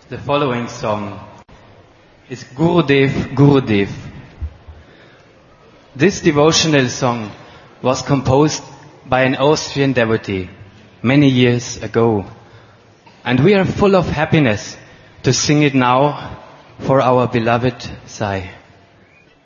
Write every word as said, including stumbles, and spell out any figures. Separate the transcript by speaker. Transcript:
Speaker 1: The following song is Gurudev, Gurudev. This devotional song was composed by an Austrian devotee many years ago, and we are full of happiness to sing it now for our beloved Sai.